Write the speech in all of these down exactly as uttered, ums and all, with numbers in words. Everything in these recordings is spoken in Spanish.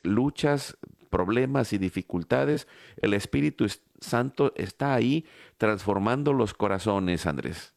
luchas, problemas y dificultades, el Espíritu Santo está ahí transformando los corazones, Andrés.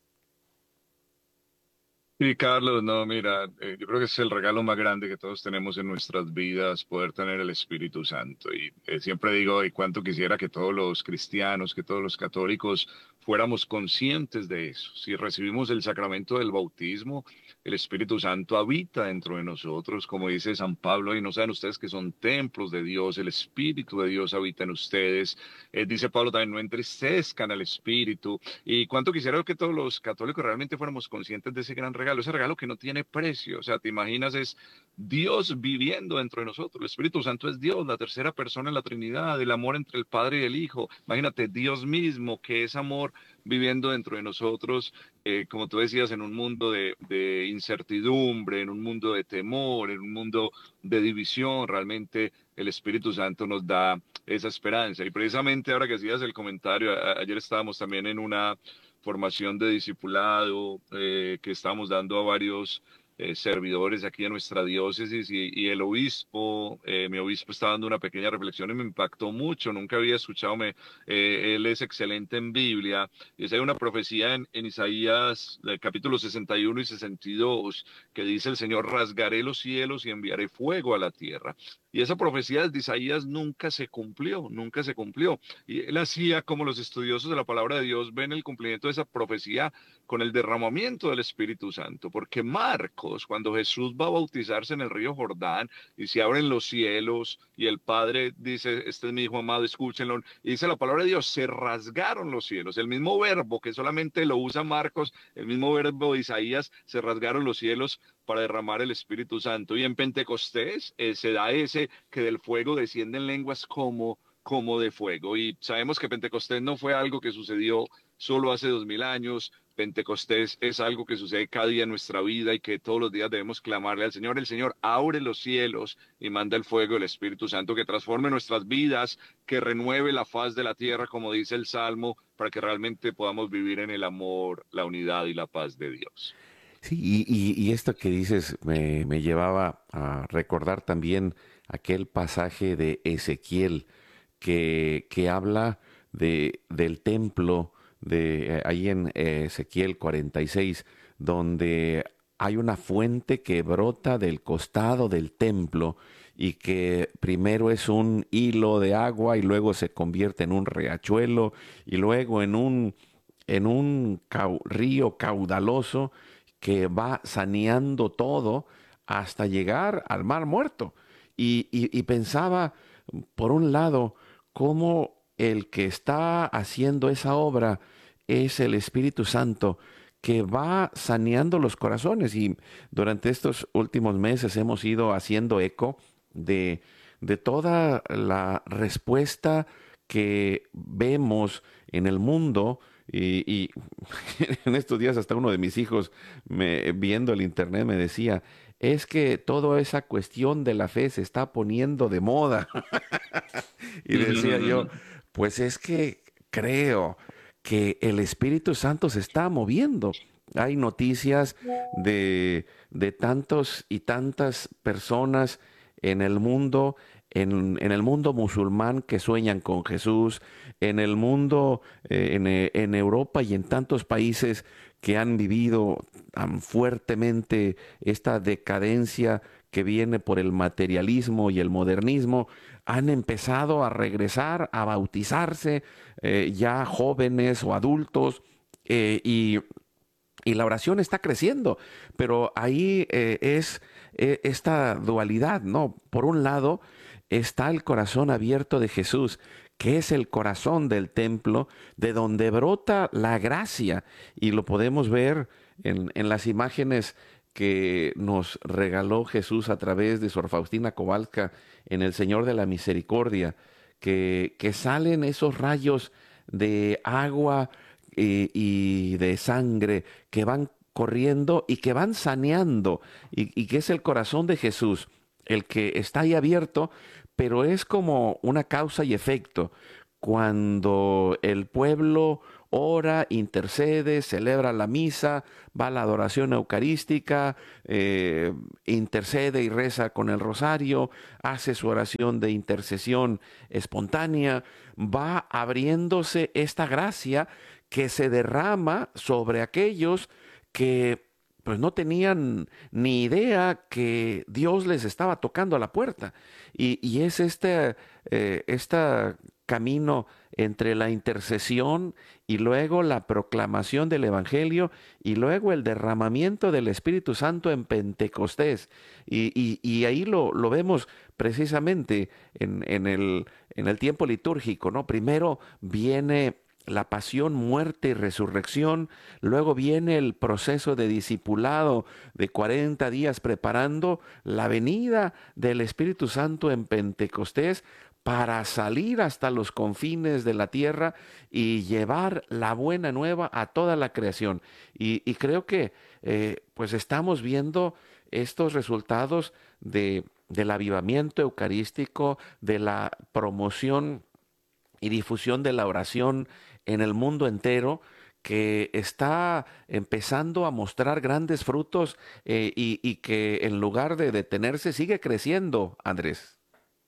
Sí, Carlos, no, mira, eh, yo creo que es el regalo más grande que todos tenemos en nuestras vidas, poder tener el Espíritu Santo. Y eh, siempre digo, y cuánto quisiera que todos los cristianos, que todos los católicos fuéramos conscientes de eso. Si recibimos el sacramento del bautismo, el Espíritu Santo habita dentro de nosotros, como dice San Pablo, y no saben ustedes que son templos de Dios, el Espíritu de Dios habita en ustedes. Eh, dice Pablo también, no entristezcan al Espíritu. Y cuánto quisiera que todos los católicos realmente fuéramos conscientes de ese gran regalo, ese regalo que no tiene precio. O sea, te imaginas, es Dios viviendo dentro de nosotros. El Espíritu Santo es Dios, la tercera persona en la Trinidad, el amor entre el Padre y el Hijo. Imagínate, Dios mismo, que es amor viviendo dentro de nosotros, eh, como tú decías, en un mundo de, de incertidumbre, en un mundo de temor, en un mundo de división. Realmente el Espíritu Santo nos da esa esperanza. Y precisamente ahora que hacías el comentario, a- ayer estábamos también en una formación de discipulado eh, que estábamos dando a varios eh, servidores aquí en nuestra diócesis y, y el obispo, eh, mi obispo estaba dando una pequeña reflexión y me impactó mucho, nunca había escuchado, me, eh, él es excelente en Biblia, y es, hay una profecía en, en Isaías, del capítulo sesenta y uno y sesenta y dos, que dice el Señor, rasgaré los cielos y enviaré fuego a la tierra. Y esa profecía de Isaías nunca se cumplió, nunca se cumplió. Y él hacía como los estudiosos de la palabra de Dios ven el cumplimiento de esa profecía con el derramamiento del Espíritu Santo. Porque Marcos, cuando Jesús va a bautizarse en el río Jordán y se abren los cielos y el Padre dice, este es mi Hijo amado, escúchenlo. Y dice la palabra de Dios, se rasgaron los cielos. El mismo verbo que solamente lo usa Marcos, el mismo verbo de Isaías, se rasgaron los cielos para derramar el Espíritu Santo. Y en Pentecostés eh, se da ese que del fuego descienden lenguas como como de fuego. Y sabemos que Pentecostés no fue algo que sucedió solo hace dos mil años. Pentecostés es algo que sucede cada día en nuestra vida y que todos los días debemos clamarle al Señor. El Señor abre los cielos y manda el fuego del Espíritu Santo que transforme nuestras vidas, que renueve la faz de la tierra, como dice el Salmo, para que realmente podamos vivir en el amor, la unidad y la paz de Dios. Sí, y, y- y esto que dices me, me llevaba a recordar también aquel pasaje de Ezequiel que, que habla de, del templo de eh, ahí en eh, Ezequiel cuarenta y seis, donde hay una fuente que brota del costado del templo y que primero es un hilo de agua y luego se convierte en un riachuelo y luego en un en un cau- río caudaloso que va saneando todo hasta llegar al Mar Muerto. Y, y- y pensaba, por un lado, cómo el que está haciendo esa obra es el Espíritu Santo que va saneando los corazones. Y durante estos últimos meses hemos ido haciendo eco de, de toda la respuesta que vemos en el mundo y, y en estos días hasta uno de mis hijos me, viendo el internet me decía, es que toda esa cuestión de la fe se está poniendo de moda. Y decía yo, pues es que creo que el Espíritu Santo se está moviendo. Hay noticias de, de tantos y tantas personas en el mundo, en, en el mundo musulmán que sueñan con Jesús, en el mundo, eh, en, eh, en Europa y en tantos países que han vivido tan fuertemente esta decadencia que viene por el materialismo y el modernismo, han empezado a regresar, a bautizarse, eh, ya jóvenes o adultos, eh, y y la oración está creciendo, pero ahí eh, es eh, esta dualidad, ¿no? Por un lado está el corazón abierto de Jesús, que es el corazón del templo, de donde brota la gracia, y lo podemos ver en, en las imágenes que nos regaló Jesús a través de Sor Faustina Kowalska en El Señor de la Misericordia, que, que salen esos rayos de agua y, y de sangre que van corriendo y que van saneando y, y que es el corazón de Jesús el que está ahí abierto, pero es como una causa y efecto. Cuando el pueblo ora, intercede, celebra la misa, va a la adoración eucarística, eh, intercede y reza con el rosario, hace su oración de intercesión espontánea, va abriéndose esta gracia que se derrama sobre aquellos que pues no tenían ni idea que Dios les estaba tocando a la puerta. Y, y es este, eh, este camino entre la intercesión y luego la proclamación del Evangelio y luego el derramamiento del Espíritu Santo en Pentecostés. Y, y- y ahí lo, lo vemos precisamente en, en el, en el tiempo litúrgico, ¿no? Primero viene la pasión, muerte y resurrección, luego viene el proceso de discipulado de cuarenta días preparando la venida del Espíritu Santo en Pentecostés para salir hasta los confines de la tierra y llevar la buena nueva a toda la creación. Y, y creo que eh, pues estamos viendo estos resultados de, del avivamiento eucarístico, de la promoción y difusión de la oración en el mundo entero, que está empezando a mostrar grandes frutos, eh, y, y que en lugar de detenerse sigue creciendo, Andrés.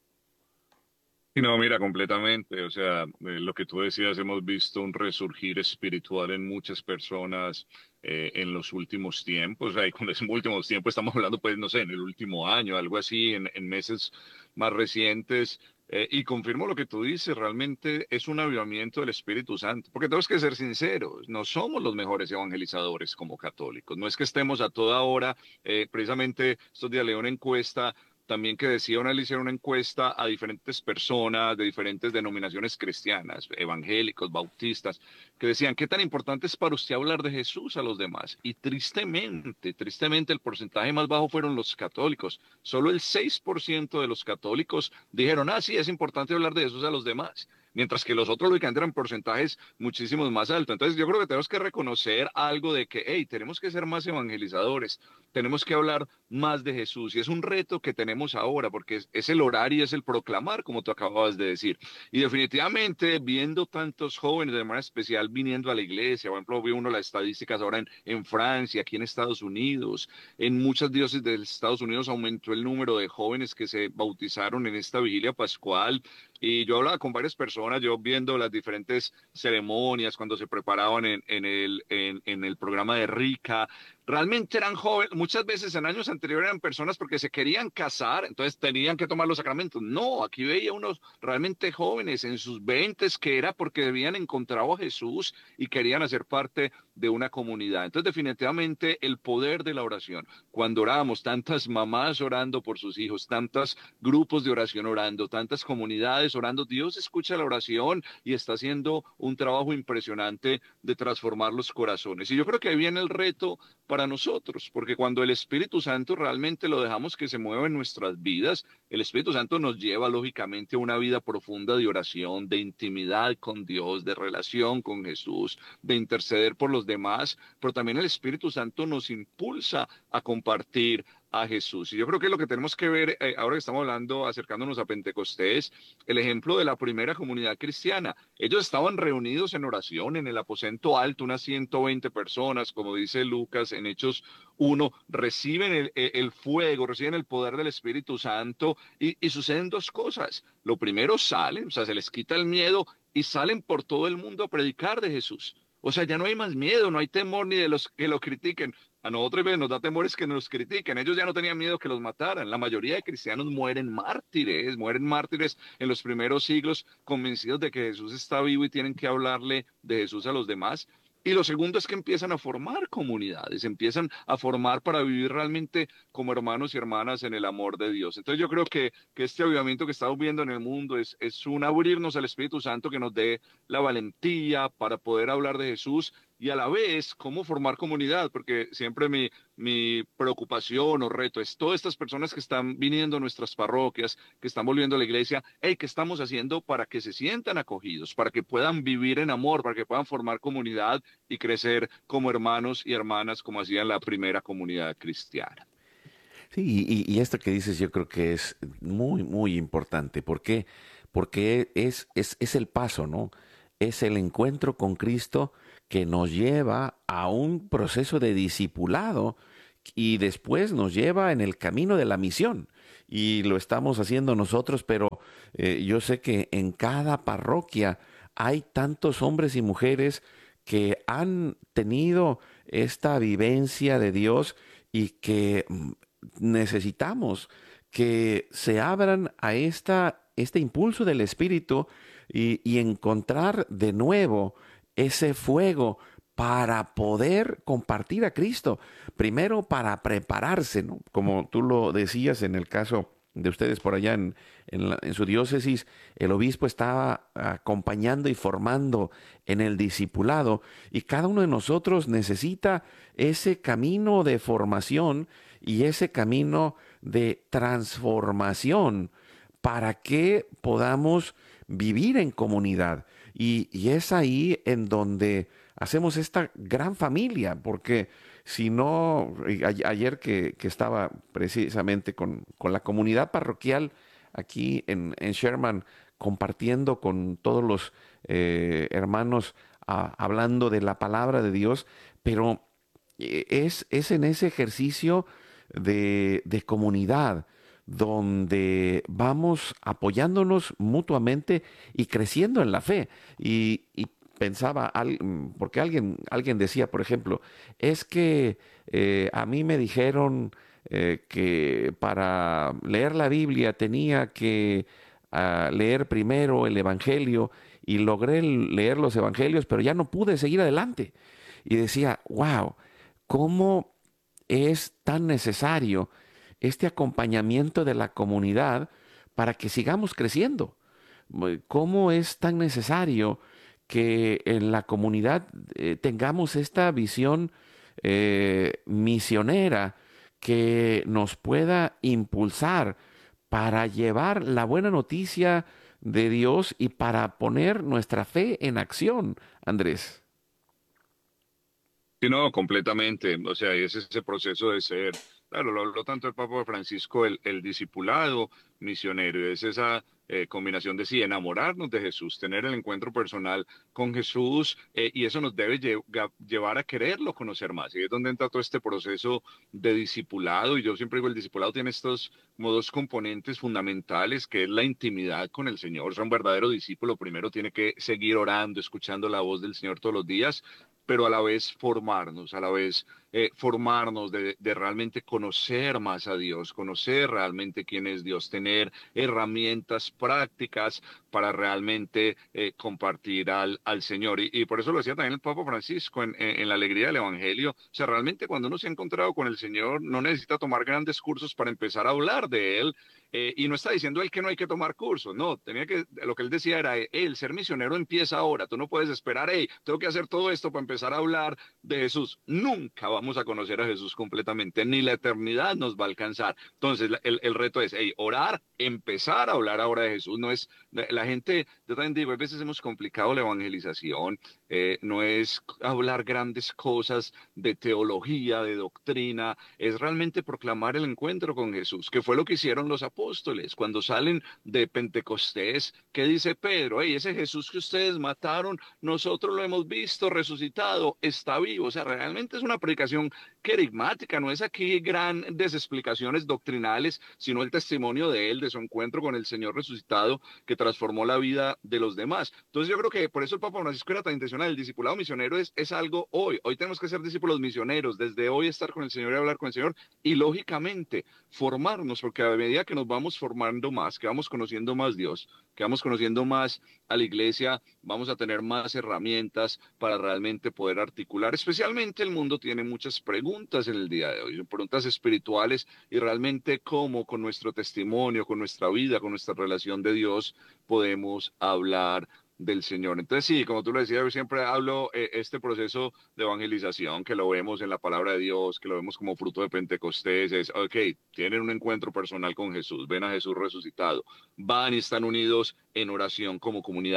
Y no, mira, completamente. O sea, eh, lo que tú decías, hemos visto un resurgir espiritual en muchas personas eh, en los últimos tiempos. O sea, y con ese últimos tiempos estamos hablando, pues, no sé, en el último año, algo así, en, en meses más recientes. Eh, y confirmo lo que tú dices, realmente es un avivamiento del Espíritu Santo. Porque tenemos que ser sinceros, no somos los mejores evangelizadores como católicos. No es que estemos a toda hora, eh, precisamente estos días leí una encuesta también que decía, una le hicieron una encuesta a diferentes personas de diferentes denominaciones cristianas, evangélicos, bautistas, que decían, ¿qué tan importante es para usted hablar de Jesús a los demás? Y tristemente, tristemente el porcentaje más bajo fueron los católicos. Solo el seis por ciento de los católicos dijeron, ah, sí, es importante hablar de Jesús a los demás. Mientras que los otros lógicamente eran porcentajes muchísimos más altos. Entonces yo creo que tenemos que reconocer algo de que, hey, tenemos que ser más evangelizadores, tenemos que hablar más de Jesús. Y es un reto que tenemos ahora, porque es, es el orar y es el proclamar, como tú acababas de decir. Y definitivamente, viendo tantos jóvenes de manera especial viniendo a la iglesia, por ejemplo, vi uno las estadísticas ahora en, en Francia, aquí en Estados Unidos, en muchas diócesis de Estados Unidos aumentó el número de jóvenes que se bautizaron en esta vigilia pascual. Y yo hablaba con varias personas, yo viendo las diferentes ceremonias cuando se preparaban en, en el, en, en el programa de Rica. Realmente eran jóvenes, muchas veces en años anteriores eran personas porque se querían casar, entonces tenían que tomar los sacramentos. No, aquí veía unos realmente jóvenes en sus veintes que era porque habían encontrado a Jesús y querían hacer parte de una comunidad. Entonces definitivamente el poder de la oración. Cuando oramos, tantas mamás orando por sus hijos, tantos grupos de oración orando, tantas comunidades orando, Dios escucha la oración y está haciendo un trabajo impresionante de transformar los corazones. Y yo creo que ahí viene el reto para nosotros, porque cuando el Espíritu Santo realmente lo dejamos que se mueva en nuestras vidas, el Espíritu Santo nos lleva lógicamente a una vida profunda de oración, de intimidad con Dios, de relación con Jesús, de interceder por los demás, pero también el Espíritu Santo nos impulsa a compartir a Jesús. Y yo creo que lo que tenemos que ver, eh, ahora que estamos hablando, acercándonos a Pentecostés, el ejemplo de la primera comunidad cristiana. Ellos estaban reunidos en oración en el aposento alto, unas ciento veinte personas, como dice Lucas en Hechos uno, reciben el, el fuego, reciben el poder del Espíritu Santo y, y suceden dos cosas. Lo primero, salen, o sea, se les quita el miedo y salen por todo el mundo a predicar de Jesús. O sea, ya no hay más miedo, no hay temor ni de los que lo critiquen. A nosotros nos da temores que nos critiquen. Ellos ya no tenían miedo que los mataran. La mayoría de cristianos mueren mártires, mueren mártires en los primeros siglos, convencidos de que Jesús está vivo y tienen que hablarle de Jesús a los demás. Y lo segundo es que empiezan a formar comunidades, empiezan a formar para vivir realmente como hermanos y hermanas en el amor de Dios. Entonces yo creo que, que este avivamiento que estamos viendo en el mundo es, es un abrirnos al Espíritu Santo que nos dé la valentía para poder hablar de Jesús y a la vez cómo formar comunidad, porque siempre mi, mi preocupación o reto es todas estas personas que están viniendo a nuestras parroquias, que están volviendo a la iglesia, hey, ¿qué estamos haciendo para que se sientan acogidos, para que puedan vivir en amor, para que puedan formar comunidad y crecer como hermanos y hermanas como hacían la primera comunidad cristiana? Sí, y, y esto que dices yo creo que es muy, muy importante. ¿Por qué? Porque es, es, es el paso, ¿no? es el encuentro con Cristo que nos lleva a un proceso de discipulado y después nos lleva en el camino de la misión. Y lo estamos haciendo nosotros, pero eh, yo sé que en cada parroquia hay tantos hombres y mujeres que han tenido esta vivencia de Dios y que mm, necesitamos que se abran a esta, este impulso del Espíritu y, y encontrar de nuevo ese fuego para poder compartir a Cristo. Primero para prepararse, ¿no? Como tú lo decías en el caso de ustedes por allá en, en, la- en su diócesis, el obispo estaba acompañando y formando en el discipulado y cada uno de nosotros necesita ese camino de formación y ese camino de transformación para que podamos vivir en comunidad. Y, y es ahí en donde hacemos esta gran familia, porque si no, y a- ayer que, que estaba precisamente con, con la comunidad parroquial aquí en, en Sherman, compartiendo con todos los eh, hermanos, ah, hablando de la palabra de Dios, pero eh, es, es en ese ejercicio de, de comunidad donde vamos apoyándonos mutuamente y creciendo en la fe. Y, y pensaba, al- mm, porque alguien, alguien decía, por ejemplo, es que eh, a mí me dijeron eh, que para leer la Biblia tenía que ah, leer primero el Evangelio y logré leer los Evangelios, pero ya no pude seguir adelante. Y decía, wow, ¿cómo es tan necesario este acompañamiento de la comunidad para que sigamos creciendo? Mu- ¿Cómo es tan necesario que en la comunidad eh, tengamos esta visión eh, misionera que nos pueda impulsar para llevar la buena noticia de Dios y para poner nuestra fe en acción, Andrés? Sí, no, completamente. O sea, y es ese proceso de ser, claro, lo habló tanto el Papa Francisco, el, el discipulado misionero, y es esa eh, combinación de sí, enamorarnos de Jesús, tener el encuentro personal con Jesús, eh, y eso nos debe lle- ga- llevar a quererlo conocer más. Y es donde entra todo este proceso de discipulado, y yo siempre digo, el discipulado tiene estos como dos componentes fundamentales, que es la intimidad con el Señor. O sea, un verdadero discípulo primero tiene que seguir orando, escuchando la voz del Señor todos los días, pero a la vez formarnos, a la vez eh, formarnos de, de realmente conocer más a Dios, conocer realmente quién es Dios, tener herramientas prácticas para realmente eh, compartir al, al Señor. Y, y por eso lo decía también el Papa Francisco en, en, en la alegría del Evangelio. O sea, realmente cuando uno se ha encontrado con el Señor, no necesita tomar grandes cursos para empezar a hablar de Él. Eh, y no está diciendo él que no hay que tomar cursos, no, tenía que, lo que él decía era, "Hey, el ser misionero empieza ahora, tú no puedes esperar, hey, tengo que hacer todo esto para empezar a hablar de Jesús. Nunca vamos a conocer a Jesús completamente, ni la eternidad nos va a alcanzar. Entonces, la- el, el reto es, hey, orar, empezar a hablar ahora de Jesús. No es, la, la gente, yo también digo, a veces hemos complicado la evangelización, eh, no es hablar grandes cosas de teología, de doctrina, es realmente proclamar el encuentro con Jesús, que fue lo que hicieron los apóstoles cuando salen de Pentecostés. ¿Qué dice Pedro? Hey, ese Jesús que ustedes mataron, nosotros lo hemos visto resucitado, está vivo. O sea, realmente es una predicación querigmática, no es aquí grandes explicaciones doctrinales, sino el testimonio de él, de su encuentro con el Señor resucitado, que transformó la vida de los demás. Entonces yo creo que por eso el Papa Francisco era tan intencional. El discipulado misionero es, es algo hoy. Hoy tenemos que ser discípulos misioneros, desde hoy estar con el Señor y hablar con el Señor, y lógicamente formarnos, porque a medida que nos vamos formando más, que vamos conociendo más Dios, que vamos conociendo más a la iglesia, vamos a tener más herramientas para realmente poder articular. Especialmente el mundo tiene muchas preguntas en el día de hoy, preguntas espirituales, y realmente cómo con nuestro testimonio, con nuestra vida, con nuestra relación de Dios, podemos hablar del Señor. Entonces, sí, como tú lo decías, yo siempre hablo eh, este proceso de evangelización, que lo vemos en la palabra de Dios, que lo vemos como fruto de Pentecostés, es, ok, tienen un encuentro personal con Jesús, ven a Jesús resucitado, van y están unidos en oración como comunidad.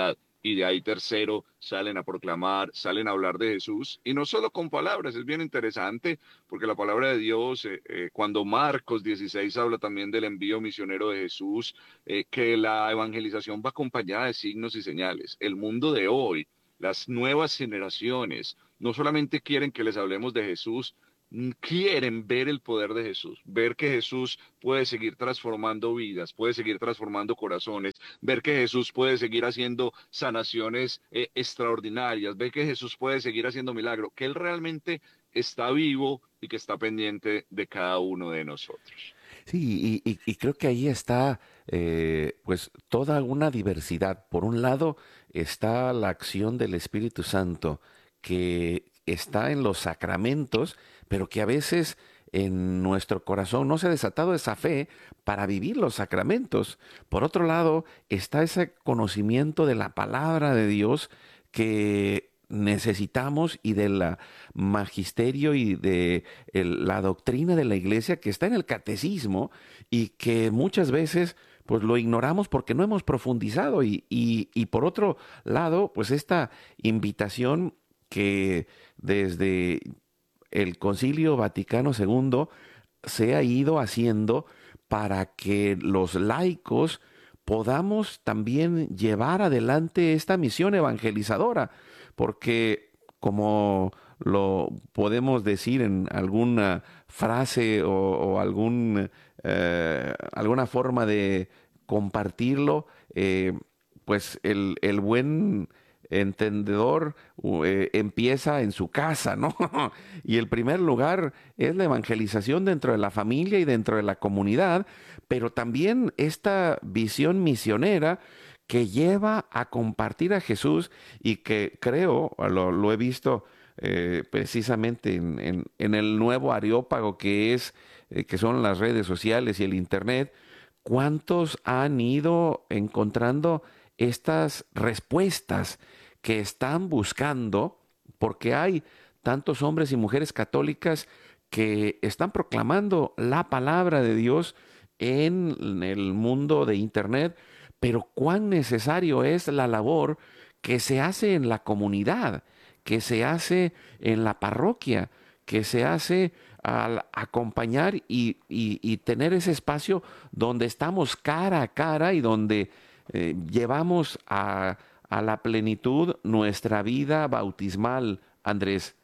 y de ahí tercero salen a proclamar, salen a hablar de Jesús, y no solo con palabras, es bien interesante porque la palabra de Dios, eh, eh, cuando Marcos dieciséis habla también del envío misionero de Jesús, eh, que la evangelización va acompañada de signos y señales. El mundo de hoy, las nuevas generaciones, no solamente quieren que les hablemos de Jesús, quieren ver el poder de Jesús, ver que Jesús puede seguir transformando vidas, puede seguir transformando corazones, ver que Jesús puede seguir haciendo sanaciones eh, extraordinarias, ver que Jesús puede seguir haciendo milagros, que Él realmente está vivo y que está pendiente de cada uno de nosotros. Sí, y, y- y creo que ahí está eh, pues toda una diversidad. Por un lado está la acción del Espíritu Santo que está en los sacramentos, pero que a veces en nuestro corazón no se ha desatado esa fe para vivir los sacramentos. Por otro lado está ese conocimiento de la palabra de Dios que necesitamos y del magisterio y de el- la doctrina de la iglesia que está en el catecismo y que muchas veces pues lo ignoramos porque no hemos profundizado y, y, y por otro lado pues esta invitación que desde el Concilio Vaticano segundo se ha ido haciendo para que los laicos podamos también llevar adelante esta misión evangelizadora, porque como lo podemos decir en alguna frase o, o algún, eh, alguna forma de compartirlo, eh, pues el, el buen entendedor u- eh, empieza en su casa, ¿no? Y el primer lugar es la evangelización dentro de la familia y dentro de la comunidad, pero también esta visión misionera que lleva a compartir a Jesús y que creo, lo, lo he visto eh, precisamente en, en- en el nuevo areópago que es, eh, que son las redes sociales y el internet, cuántos han ido encontrando estas respuestas que están buscando, porque hay tantos hombres y mujeres católicas que están proclamando la palabra de Dios en el mundo de Internet, pero cuán necesario es la labor que se hace en la comunidad, que se hace en la parroquia, que se hace al acompañar y, y- y tener ese espacio donde estamos cara a cara y donde eh, llevamos a, a la plenitud nuestra vida bautismal, Andrés.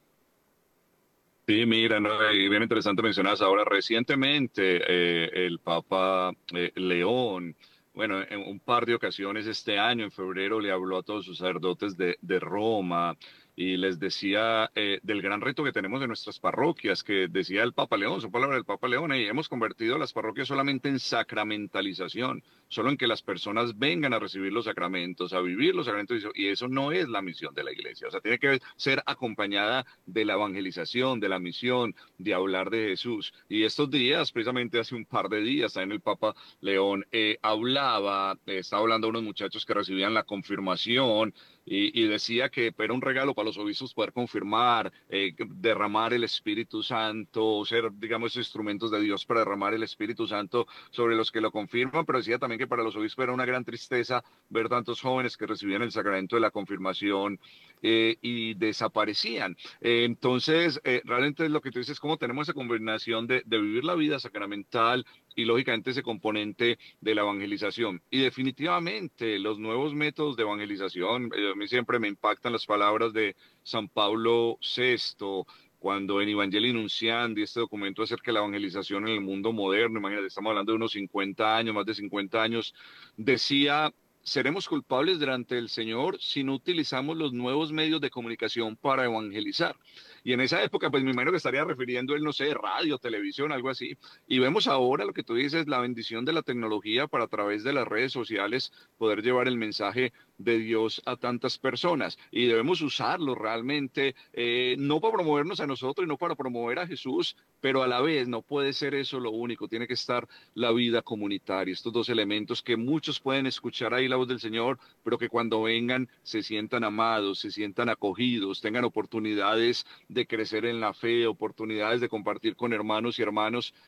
Sí, mira, no, y bien interesante mencionas ahora recientemente eh, el Papa eh, León, bueno, en un par de ocasiones este año, en febrero, le habló a todos sus sacerdotes de, de Roma y les decía eh, del gran reto que tenemos en nuestras parroquias, que decía el Papa León, su palabra del Papa León, y hemos convertido las parroquias solamente en sacramentalización, solo en que las personas vengan a recibir los sacramentos, a vivir los sacramentos, y eso no es la misión de la iglesia, o sea, tiene que ser acompañada de la evangelización, de la misión, de hablar de Jesús. Y estos días, precisamente hace un par de días, en el Papa León eh, hablaba, eh, estaba hablando a unos muchachos que recibían la confirmación y, y decía que era un regalo para los obispos poder confirmar, eh, derramar el Espíritu Santo, ser, digamos, instrumentos de Dios para derramar el Espíritu Santo sobre los que lo confirman, pero decía también que para los obispos era una gran tristeza ver tantos jóvenes que recibían el sacramento de la confirmación eh, y desaparecían. Eh, entonces, eh, realmente lo que tú dices, cómo tenemos esa combinación de, de vivir la vida sacramental y lógicamente ese componente de la evangelización. Y definitivamente los nuevos métodos de evangelización, eh, a mí siempre me impactan las palabras de San Pablo sexto, cuando en Evangelii Nunciandi, este documento acerca de la evangelización en el mundo moderno, imagínate, estamos hablando de unos cincuenta años, más de cincuenta años, decía, seremos culpables delante del Señor si no utilizamos los nuevos medios de comunicación para evangelizar. Y en esa época, pues me imagino que estaría refiriendo él, no sé, radio, televisión, algo así. Y vemos ahora lo que tú dices, la bendición de la tecnología para a través de las redes sociales poder llevar el mensaje de Dios a tantas personas. Y debemos usarlo realmente, eh, no para promovernos a nosotros y no para promover a Jesús, pero a la vez no puede ser eso lo único, tiene que estar la vida comunitaria, estos dos elementos que muchos pueden escuchar ahí la voz del Señor, pero que cuando vengan se sientan amados, se sientan acogidos, tengan oportunidades de crecer en la fe, oportunidades de compartir con hermanos y hermanos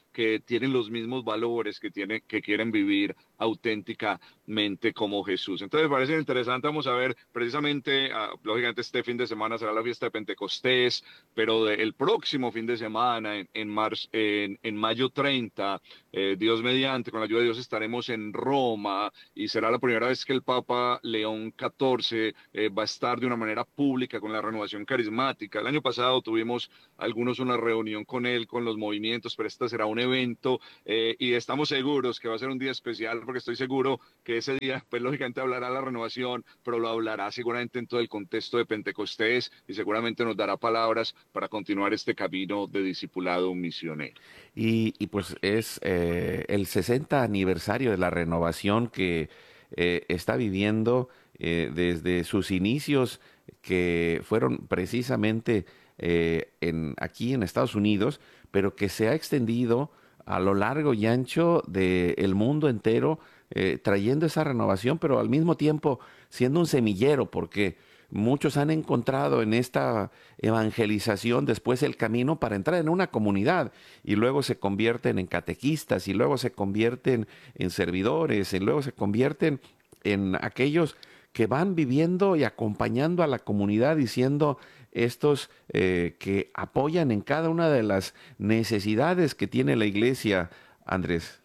que tienen los mismos valores, que, tienen, que quieren vivir auténticamente como Jesús. Entonces me parece interesante, vamos a ver precisamente, uh, lógicamente este fin de semana será la fiesta de Pentecostés, pero de, el próximo fin de semana, en, en, marzo, en, en mayo treinta, eh, Dios mediante, con la ayuda de Dios estaremos en Roma y será la primera vez que el Papa León catorce eh, va a estar de una manera pública con la renovación carismática. El año pasado tuvimos algunos una reunión con él, con los movimientos, pero este será un evento eh, y estamos seguros que va a ser un día especial porque estoy seguro que ese día, pues lógicamente hablará la renovación, pero lo hablará seguramente en todo el contexto de Pentecostés y seguramente nos dará palabras para continuar este camino de discipulado misionero. Y, y pues es eh, el sesenta aniversario de la renovación que eh, está viviendo eh, desde sus inicios, que fueron precisamente eh, en, aquí en Estados Unidos, pero que se ha extendido a lo largo y ancho del mundo entero, eh, trayendo esa renovación, pero al mismo tiempo siendo un semillero, porque muchos han encontrado en esta evangelización después el camino para entrar en una comunidad y luego se convierten en catequistas y luego se convierten en servidores y luego se convierten en aquellos que van viviendo y acompañando a la comunidad y siendo estos eh, que apoyan en cada una de las necesidades que tiene la iglesia, Andrés.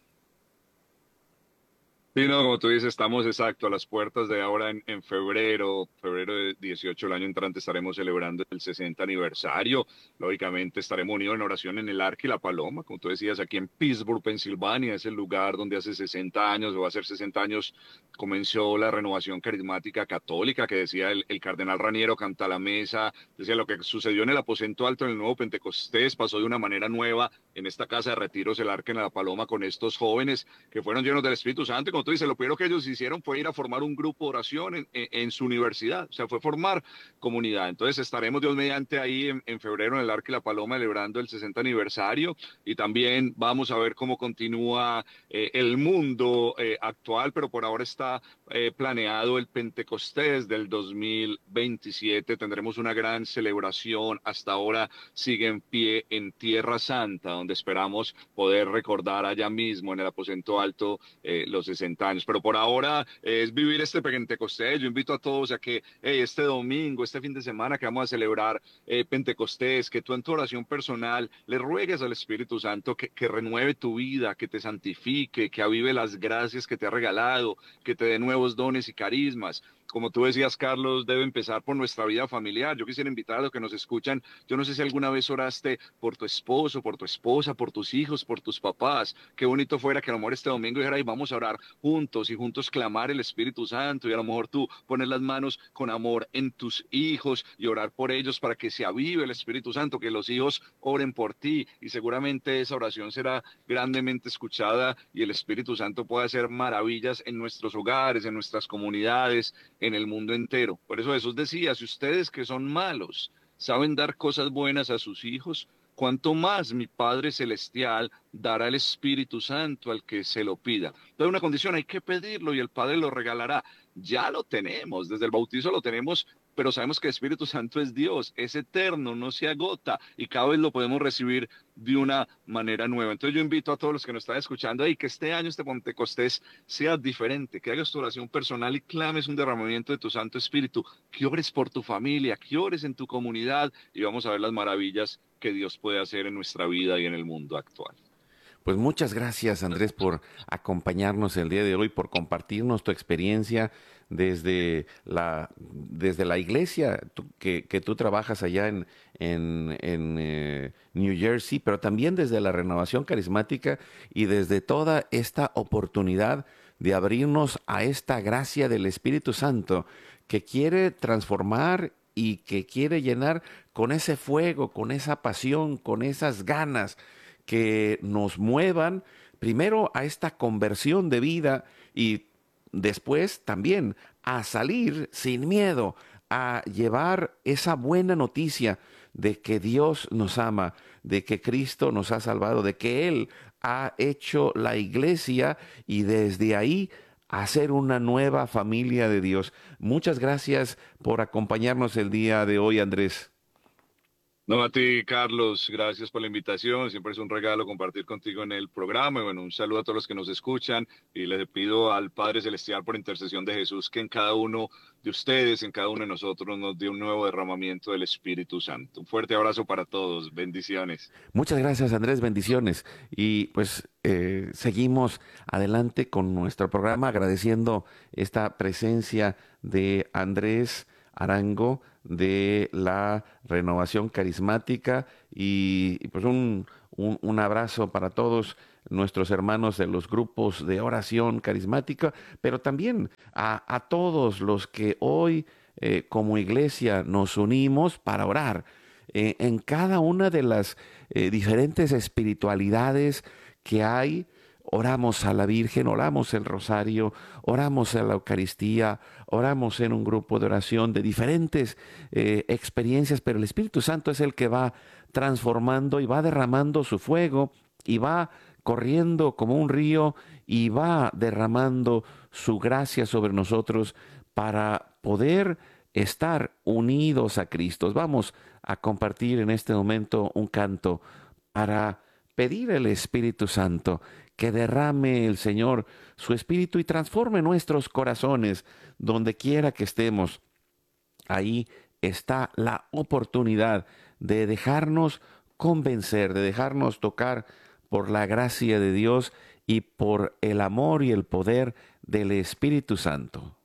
Sí, no, como tú dices, estamos exacto a las puertas de ahora en, en febrero, febrero de dieciocho, el año entrante estaremos celebrando el sesenta aniversario. Lógicamente estaremos unidos en oración en el Arca y la Paloma, como tú decías, aquí en Pittsburgh, Pensilvania, es el lugar donde hace sesenta años, o va a ser sesenta años, comenzó la renovación carismática católica, que decía el, el cardenal Raniero Cantalamessa, decía lo que sucedió en el aposento alto en el nuevo Pentecostés, pasó de una manera nueva en esta casa de retiros, el Arca y la Paloma, con estos jóvenes que fueron llenos del Espíritu Santo. Como tú dices, lo primero que ellos hicieron fue ir a formar un grupo de oración en, en, en su universidad, o sea, fue formar comunidad. Entonces estaremos Dios mediante ahí en, en febrero en el Arca y la Paloma celebrando el sesenta aniversario y también vamos a ver cómo continúa eh, el mundo eh, actual, pero por ahora está eh, planeado el Pentecostés del dos mil veintisiete. Tendremos una gran celebración, hasta ahora sigue en pie en Tierra Santa, donde esperamos poder recordar allá mismo en el aposento alto eh, los sesenta años. Pero por ahora eh, es vivir este Pentecostés. Yo invito a todos a que hey, este domingo, este fin de semana que vamos a celebrar eh, Pentecostés, que tú en tu oración personal le ruegues al Espíritu Santo que, que renueve tu vida, que te santifique, que avive las gracias que te ha regalado, que te dé nuevos dones y carismas. Como tú decías, Carlos, debe empezar por nuestra vida familiar. Yo quisiera invitar a los que nos escuchan, yo no sé si alguna vez oraste por tu esposo, por tu esposa, por tus hijos, por tus papás. Qué bonito fuera que a lo mejor este domingo dijera, y vamos a orar juntos y juntos clamar el Espíritu Santo y a lo mejor tú pones las manos con amor en tus hijos y orar por ellos para que se avive el Espíritu Santo, que los hijos oren por ti y seguramente esa oración será grandemente escuchada y el Espíritu Santo puede hacer maravillas en nuestros hogares, en nuestras comunidades, en el mundo entero. Por eso Jesús decía, si ustedes que son malos saben dar cosas buenas a sus hijos, cuánto más mi Padre Celestial dará el Espíritu Santo al que se lo pida. Entonces una condición, hay que pedirlo y el Padre lo regalará. Ya lo tenemos, desde el bautizo lo tenemos, pero sabemos que el Espíritu Santo es Dios, es eterno, no se agota y cada vez lo podemos recibir de una manera nueva. Entonces yo invito a todos los que nos están escuchando ahí que este año, este Pentecostés, sea diferente, que hagas tu oración personal y clames un derramamiento de tu Santo Espíritu, que ores por tu familia, que ores en tu comunidad y vamos a ver las maravillas que Dios puede hacer en nuestra vida y en el mundo actual. Pues muchas gracias, Andrés, por acompañarnos el día de hoy, por compartirnos tu experiencia desde la, desde la iglesia tú- que, que tú trabajas allá en, en, en, eh, New Jersey, pero también desde la renovación carismática y desde toda esta oportunidad de abrirnos a esta gracia del Espíritu Santo que quiere transformar y que quiere llenar con ese fuego, con esa pasión, con esas ganas que nos muevan primero a esta conversión de vida y después también a salir sin miedo, a llevar esa buena noticia de que Dios nos ama, de que Cristo nos ha salvado, de que Él ha hecho la iglesia y desde ahí hacer una nueva familia de Dios. Muchas gracias por acompañarnos el día de hoy, Andrés. No, a ti, Carlos, gracias por la invitación. Siempre es un regalo compartir contigo en el programa. Y bueno, un saludo a todos los que nos escuchan y les pido al Padre Celestial por intercesión de Jesús que en cada uno de ustedes, en cada uno de nosotros nos dé un nuevo derramamiento del Espíritu Santo. Un fuerte abrazo para todos. Bendiciones. Muchas gracias, Andrés, bendiciones. Y pues eh, seguimos adelante con nuestro programa agradeciendo esta presencia de Andrés Arango de la Renovación Carismática y, y, pues un, un, un abrazo para todos nuestros hermanos de los grupos de oración carismática, pero también a, a todos los que hoy eh, como iglesia nos unimos para orar eh, en cada una de las eh, diferentes espiritualidades que hay. Oramos a la Virgen, oramos el rosario, oramos en la Eucaristía, oramos en un grupo de oración de diferentes eh, experiencias, pero el Espíritu Santo es el que va transformando y va derramando su fuego y va corriendo como un río y va derramando su gracia sobre nosotros para poder estar unidos a Cristo. Vamos a compartir en este momento un canto para pedir al Espíritu Santo que derrame el Señor su Espíritu y transforme nuestros corazones donde quiera que estemos. Ahí está la oportunidad de dejarnos convencer, de dejarnos tocar por la gracia de Dios y por el amor y el poder del Espíritu Santo.